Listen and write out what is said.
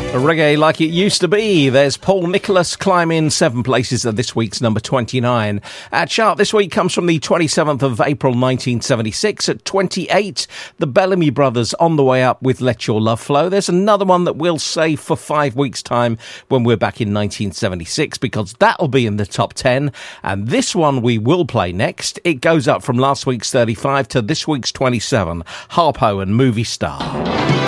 Reggae like it used to be. There's Paul Nicholas climbing 7 places at this week's number 29. Our chart this week comes from the 27th of April 1976 at 28. The Bellamy Brothers on the way up with Let Your Love Flow. There's another one that we'll save for 5 weeks' time when we're back in 1976 because that'll be in the top 10. And this one we will play next. It goes up from last week's 35 to this week's 27. Harpo and Movie Star.